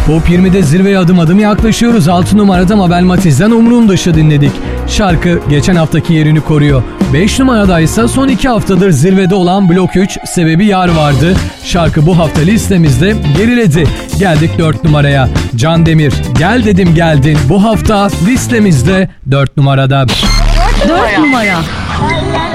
Top 20'de zirveye adım adım yaklaşıyoruz. 6 numarada Mabel Matiz'den Umrun Dışı dinledik. Şarkı geçen haftaki yerini koruyor. 5 numarada ise son 2 haftadır zirvede olan Blok 3 Sebebi Yar vardı. Şarkı bu hafta listemizde geriledi. Geldik 4 numaraya. Can Demir, Gel Dedim Geldin. Bu hafta listemizde 4 numarada. 4 numara.